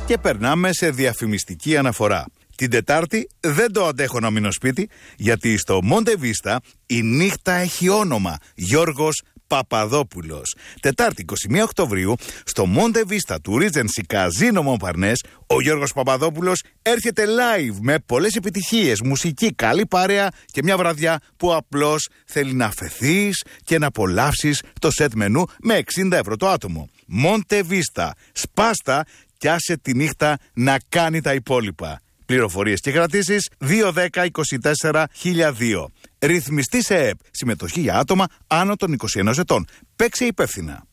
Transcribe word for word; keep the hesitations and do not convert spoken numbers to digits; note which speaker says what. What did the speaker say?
Speaker 1: Και περνάμε σε διαφημιστική αναφορά. Την Τετάρτη δεν το αντέχω να μείνω σπίτι, γιατί στο Monte Vista η νύχτα έχει όνομα. Γιώργος Παπαδόπουλος. Τετάρτη εικοστή πρώτη Οκτωβρίου στο Monte Vista του Regency Casino Montparnasse ο Γιώργος Παπαδόπουλος έρχεται live με πολλές επιτυχίες, μουσική, καλή παρέα και μια βραδιά που απλώς θέλει να αφεθείς και να απολαύσεις το set μενού με εξήντα ευρώ το άτομο. Monte Vista. Σπάστα και άσε τη νύχτα να κάνει τα υπόλοιπα. Πληροφορίες και κρατήσεις δύο δέκα είκοσι τέσσερα χίλια δύο. Ρυθμιστή σε ΕΕΠ. Συμμετοχή για άτομα άνω των είκοσι ενός ετών. Παίξε υπεύθυνα.